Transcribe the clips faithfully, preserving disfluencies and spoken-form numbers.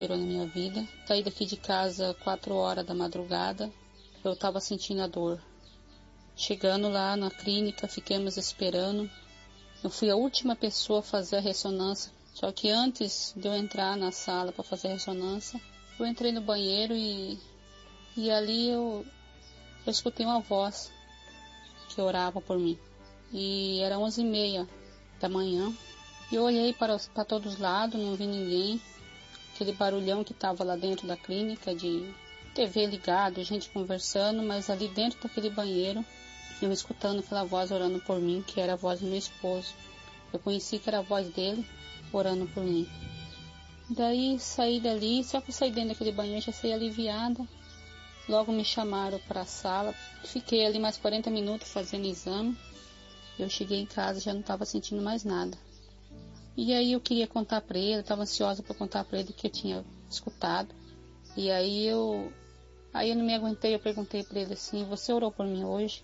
na minha vida. Saí daqui de casa quatro horas da madrugada. Eu estava sentindo a dor. Chegando lá na clínica, fiquemos esperando. Eu fui a última pessoa a fazer a ressonância. Só que antes de eu entrar na sala para fazer a ressonância, eu entrei no banheiro e, e ali eu, eu escutei uma voz que orava por mim. E era onze e meia da manhã. E eu olhei para, para todos os lados, não vi ninguém. Aquele barulhão que estava lá dentro da clínica, de T V ligado, gente conversando, mas ali dentro daquele banheiro, eu escutando aquela voz orando por mim, que era a voz do meu esposo. Eu conheci que era a voz dele orando por mim. Daí saí dali, só que eu saí dentro daquele banheiro, já saí aliviada. Logo me chamaram para a sala, fiquei ali mais quarenta minutos fazendo exame. Eu cheguei em casa, já não estava sentindo mais nada. E aí eu queria contar para ele, estava ansiosa para contar para ele o que eu tinha escutado. E aí eu, aí eu não me aguentei, eu perguntei para ele assim: você orou por mim hoje?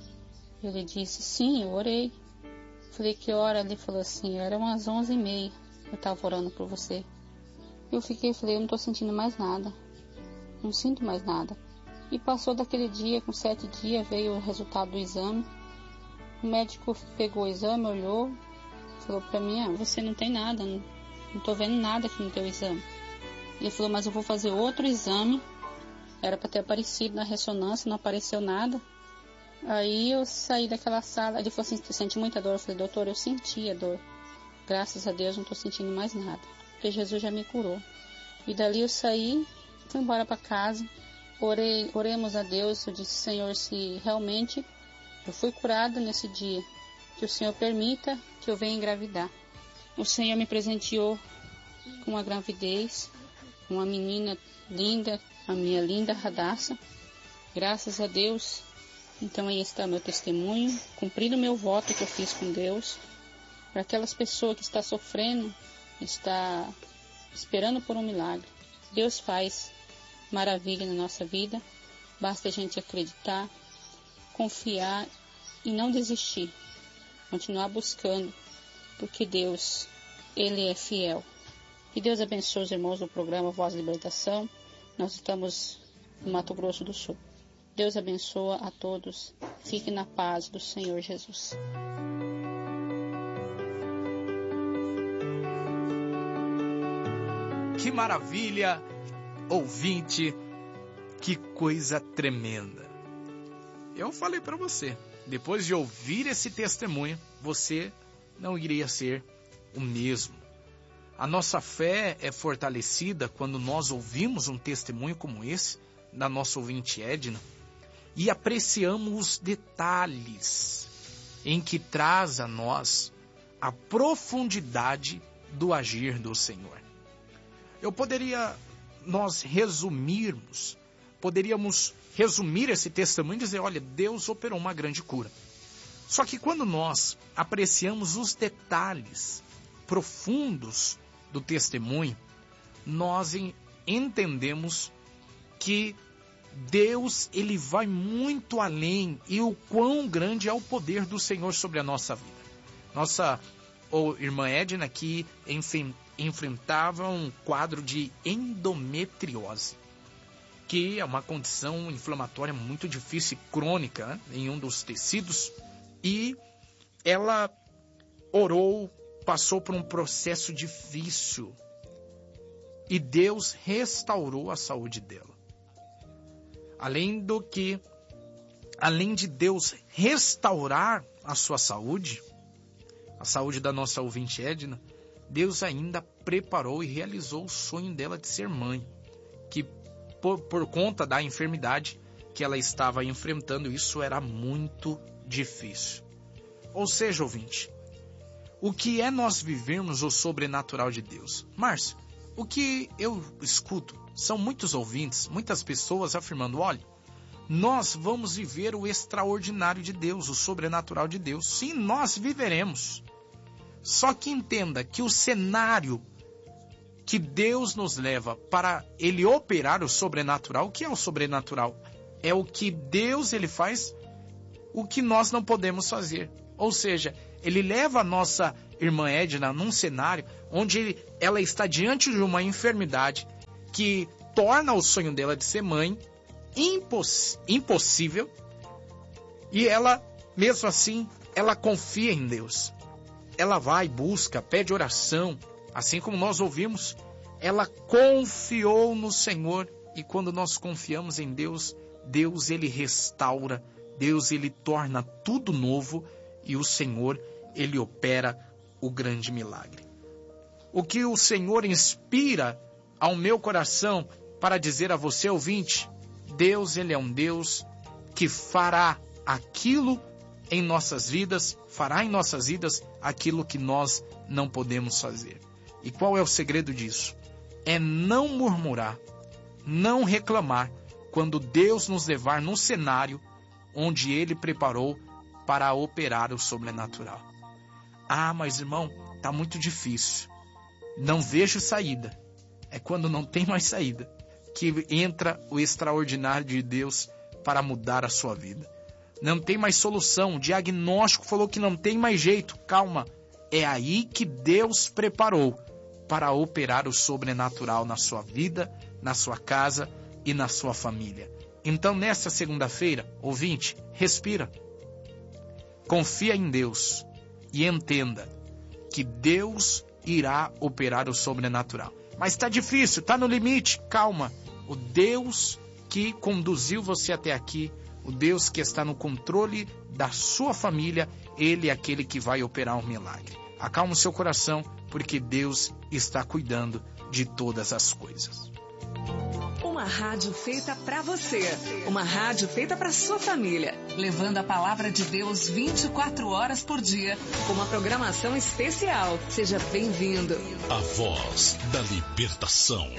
Ele disse: sim, eu orei. Falei: que hora? Ele falou assim: eram umas onze e meia, eu estava orando por você. Eu fiquei, falei: eu não estou sentindo mais nada, não sinto mais nada. E passou daquele dia, com sete dias veio o resultado do exame. O médico pegou o exame, olhou, falou para mim: ah, você não tem nada, não, não tô vendo nada aqui no teu exame. Ele falou: mas eu vou fazer outro exame, era para ter aparecido na ressonância, não apareceu nada. Aí eu saí daquela sala, ele falou assim: você sente muita dor? Eu falei: doutor, eu senti a dor, graças a Deus não tô sentindo mais nada, porque Jesus já me curou. E dali eu saí, fui embora para casa, orei, oremos a Deus. Eu disse: Senhor, se realmente eu fui curada nesse dia, que o Senhor permita que eu venha engravidar. O Senhor me presenteou com uma gravidez, uma menina linda, a minha linda Radassa. Graças a Deus. Então aí está meu testemunho, cumprindo o meu voto que eu fiz com Deus. Para aquelas pessoas que estão sofrendo, está esperando por um milagre. Deus faz maravilha na nossa vida. Basta a gente acreditar, confiar e não desistir. Continuar buscando, porque Deus, Ele é fiel. Que Deus abençoe os irmãos do programa Voz da Libertação. Nós estamos no Mato Grosso do Sul. Deus abençoa a todos. Fique na paz do Senhor Jesus. Que maravilha, ouvinte, que coisa tremenda. Eu falei para você, depois de ouvir esse testemunho, você não iria ser o mesmo. A nossa fé é fortalecida quando nós ouvimos um testemunho como esse, da nossa ouvinte Edna, e apreciamos os detalhes em que traz a nós a profundidade do agir do Senhor. Eu poderia, nós resumirmos, poderíamos resumir esse testemunho e dizer: olha, Deus operou uma grande cura. Só que quando nós apreciamos os detalhes profundos do testemunho, nós entendemos que Deus, Ele vai muito além, e o quão grande é o poder do Senhor sobre a nossa vida. Nossa ou irmã Edna que enfim, enfrentava um quadro de endometriose, que é uma condição inflamatória muito difícil e crônica, né, em um dos tecidos, e ela orou, passou por um processo difícil, e Deus restaurou a saúde dela. Além do que, além de Deus restaurar a sua saúde, a saúde da nossa ouvinte Edna, Deus ainda preparou e realizou o sonho dela de ser mãe, que por, por conta da enfermidade que ela estava enfrentando, isso era muito difícil. Ou seja, ouvinte, o que é nós vivermos o sobrenatural de Deus? Márcio, o que eu escuto são muitos ouvintes, muitas pessoas afirmando: olha, nós vamos viver o extraordinário de Deus, o sobrenatural de Deus. Sim, nós viveremos. Só que entenda que o cenário que Deus nos leva para Ele operar o sobrenatural, o que é o sobrenatural? É o que Deus ele faz, o que nós não podemos fazer. Ou seja, Ele leva a nossa irmã Edna num cenário onde ela está diante de uma enfermidade que torna o sonho dela de ser mãe imposs- impossível. E ela, mesmo assim, ela confia em Deus. Ela vai, busca, pede oração, assim como nós ouvimos. Ela confiou no Senhor, e quando nós confiamos em Deus, Deus ele restaura, Deus ele torna tudo novo, e o Senhor ele opera o grande milagre. O que o Senhor inspira ao meu coração para dizer a você, ouvinte, Deus ele é um Deus que fará aquilo em nossas vidas, fará em nossas vidas aquilo que nós não podemos fazer. E qual é o segredo disso? É não murmurar, não reclamar, quando Deus nos levar num cenário onde Ele preparou para operar o sobrenatural. Ah, mas irmão, está muito difícil. Não vejo saída. É quando não tem mais saída que entra o extraordinário de Deus para mudar a sua vida. Não tem mais solução. O diagnóstico falou que não tem mais jeito. Calma. É aí que Deus preparou para operar o sobrenatural na sua vida, na sua casa e na sua família. Então, nessa segunda-feira, ouvinte, respira. Confia em Deus e entenda que Deus irá operar o sobrenatural. Mas está difícil, está no limite. Calma. O Deus que conduziu você até aqui, o Deus que está no controle da sua família, Ele é aquele que vai operar um milagre. Acalma o seu coração, porque Deus está cuidando de todas as coisas. Uma rádio feita para você. Uma rádio feita para sua família. Levando a palavra de Deus vinte e quatro horas por dia. Com uma programação especial. Seja bem-vindo. A voz da libertação.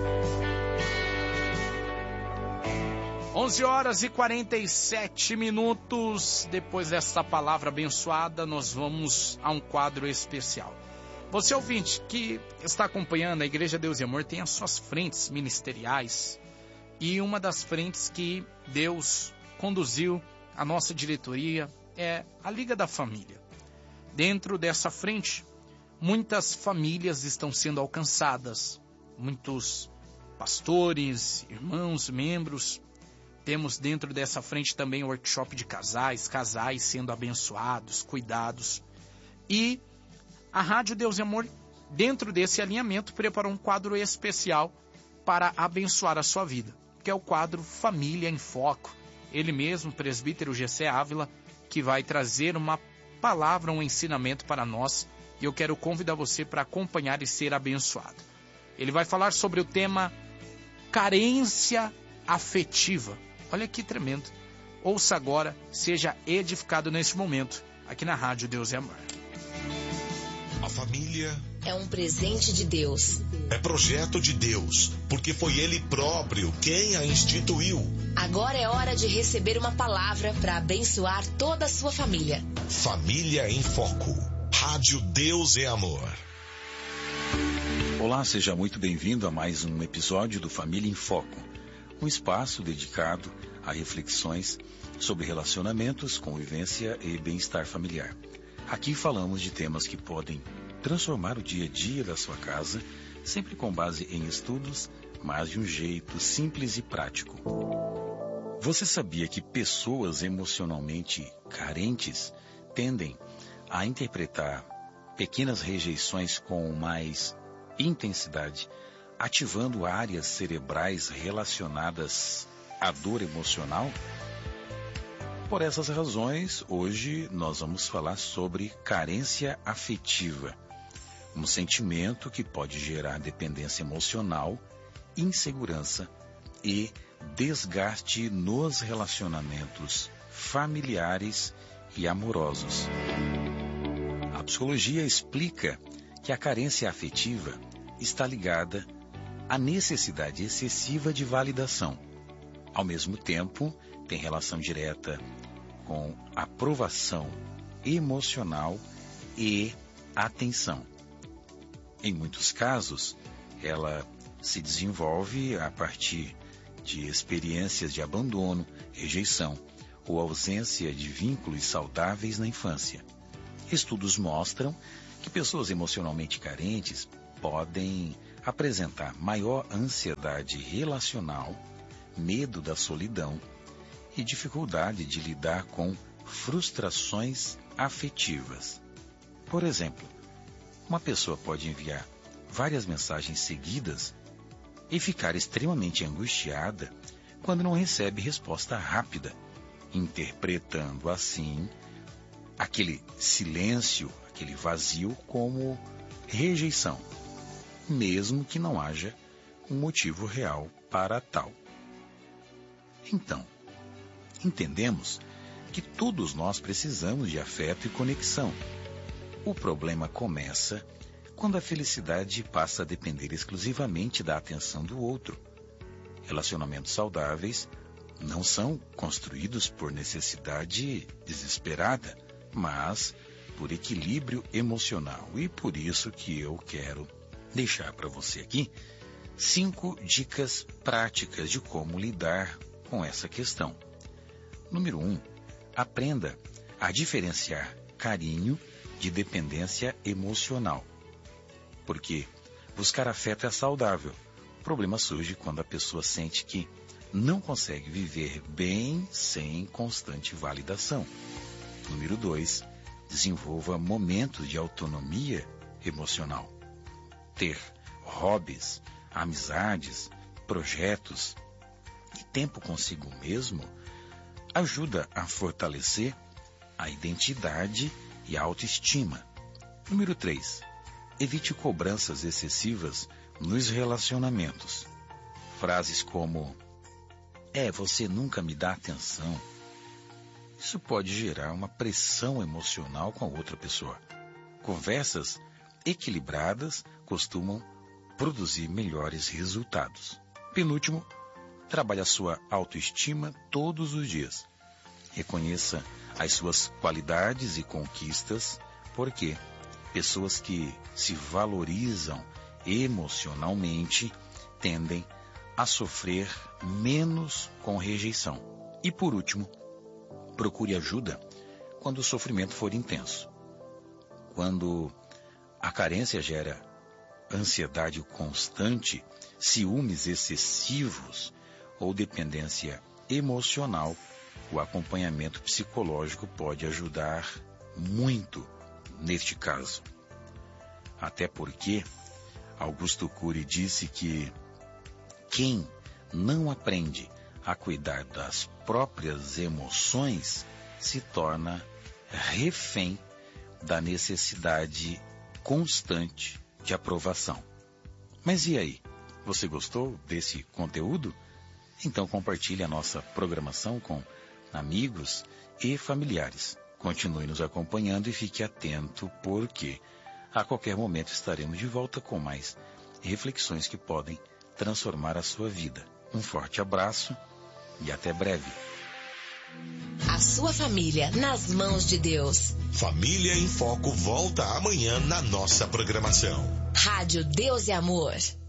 onze horas e quarenta e sete minutos. Depois dessa palavra abençoada, nós vamos a um quadro especial. Você ouvinte que está acompanhando, a Igreja Deus e Amor tem as suas frentes ministeriais. E uma das frentes que Deus conduziu a nossa diretoria é a Liga da Família. Dentro dessa frente, muitas famílias estão sendo alcançadas. Muitos pastores, irmãos, membros. Temos dentro dessa frente também o workshop de casais, casais sendo abençoados, cuidados. E a Rádio Deus e Amor, dentro desse alinhamento, preparou um quadro especial para abençoar a sua vida, que é o quadro Família em Foco. Ele mesmo, o presbítero Gessé Ávila, que vai trazer uma palavra, um ensinamento para nós, e eu quero convidar você para acompanhar e ser abençoado. Ele vai falar sobre o tema carência afetiva. Olha que tremendo. Ouça agora, seja edificado neste momento, aqui na Rádio Deus e Amor. A família é um presente de Deus. É projeto de Deus, porque foi Ele próprio quem a instituiu. Agora é hora de receber uma palavra para abençoar toda a sua família. Família em Foco. Rádio Deus e Amor. Olá, seja muito bem-vindo a mais um episódio do Família em Foco. Um espaço dedicado a reflexões sobre relacionamentos, convivência e bem-estar familiar. Aqui falamos de temas que podem transformar o dia a dia da sua casa, sempre com base em estudos, mas de um jeito simples e prático. Você sabia que pessoas emocionalmente carentes tendem a interpretar pequenas rejeições com mais intensidade, ativando áreas cerebrais relacionadas à dor emocional? Por essas razões, hoje nós vamos falar sobre carência afetiva, um sentimento que pode gerar dependência emocional, insegurança e desgaste nos relacionamentos familiares e amorosos. A psicologia explica que a carência afetiva está ligada à necessidade excessiva de validação. Ao mesmo tempo, tem relação direta com aprovação emocional e atenção. Em muitos casos, ela se desenvolve a partir de experiências de abandono, rejeição ou ausência de vínculos saudáveis na infância. Estudos mostram que pessoas emocionalmente carentes podem apresentar maior ansiedade relacional, medo da solidão e dificuldade de lidar com frustrações afetivas. Por exemplo, uma pessoa pode enviar várias mensagens seguidas e ficar extremamente angustiada quando não recebe resposta rápida, interpretando assim aquele silêncio, aquele vazio como rejeição, mesmo que não haja um motivo real para tal. Então, entendemos que todos nós precisamos de afeto e conexão. O problema começa quando a felicidade passa a depender exclusivamente da atenção do outro. Relacionamentos saudáveis não são construídos por necessidade desesperada, mas por equilíbrio emocional. E por isso que eu quero deixar para você aqui cinco dicas práticas de como lidar com essa questão. Número um, aprenda a diferenciar carinho de dependência emocional. Porque buscar afeto é saudável. O problema surge quando a pessoa sente que não consegue viver bem sem constante validação. Número dois, desenvolva momentos de autonomia emocional. Ter hobbies, amizades, projetos e tempo consigo mesmo ajuda a fortalecer a identidade e a autoestima. Número três, evite cobranças excessivas nos relacionamentos. Frases como: é, você nunca me dá atenção. Isso pode gerar uma pressão emocional com a outra pessoa. Conversas equilibradas costumam produzir melhores resultados. Penúltimo, trabalhe a sua autoestima todos os dias. Reconheça as suas qualidades e conquistas, porque pessoas que se valorizam emocionalmente tendem a sofrer menos com rejeição. E por último, procure ajuda quando o sofrimento for intenso. Quando a carência gera ansiedade constante, ciúmes excessivos ou dependência emocional, o acompanhamento psicológico pode ajudar muito neste caso. Até porque Augusto Cury disse que quem não aprende a cuidar das próprias emoções se torna refém da necessidade constante de aprovação. Mas e aí? Você gostou desse conteúdo? Então compartilhe a nossa programação com amigos e familiares. Continue nos acompanhando e fique atento, porque a qualquer momento estaremos de volta com mais reflexões que podem transformar a sua vida. Um forte abraço e até breve. A sua família nas mãos de Deus. Família em Foco volta amanhã na nossa programação. Rádio Deus e Amor.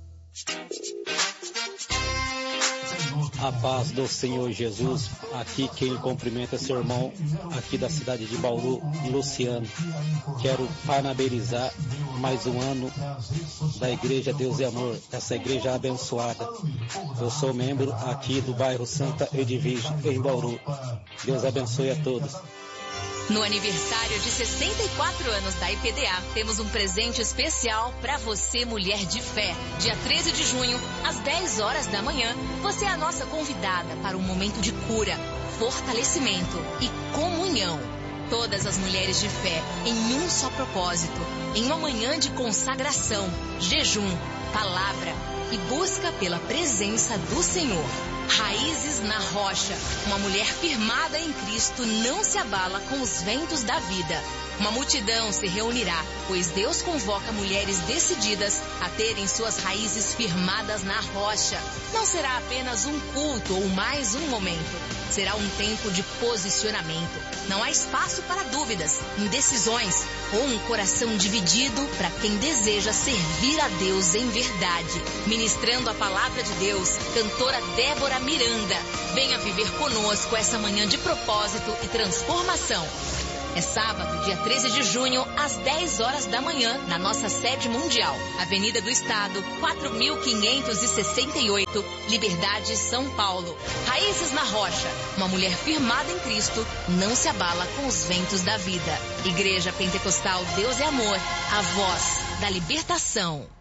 A paz do Senhor Jesus. Aqui quem cumprimenta é seu irmão aqui da cidade de Bauru, Luciano. Quero parabenizar mais um ano da Igreja Deus e Amor, essa igreja abençoada. Eu sou membro aqui do bairro Santa Edvige, em Bauru. Deus abençoe a todos. No aniversário de sessenta e quatro anos da I P D A, temos um presente especial para você, mulher de fé. Dia treze de junho, às dez horas da manhã, você é a nossa convidada para um momento de cura, fortalecimento e comunhão. Todas as mulheres de fé em um só propósito, em uma manhã de consagração, jejum, palavra e busca pela presença do Senhor. Raízes na rocha. Uma mulher firmada em Cristo não se abala com os ventos da vida. Uma multidão se reunirá, pois Deus convoca mulheres decididas a terem suas raízes firmadas na rocha. Não será apenas um culto ou mais um momento. Será um tempo de posicionamento. Não há espaço para dúvidas, indecisões ou um coração dividido para quem deseja servir a Deus em verdade. Ministrando a palavra de Deus, cantora Débora Miranda. Venha viver conosco essa manhã de propósito e transformação. É sábado, dia treze de junho, às dez horas da manhã, na nossa sede mundial. Avenida do Estado, quatro mil quinhentos e sessenta e oito, Liberdade, São Paulo. Raízes na Rocha. Uma mulher firmada em Cristo não se abala com os ventos da vida. Igreja Pentecostal Deus é Amor, a voz da libertação.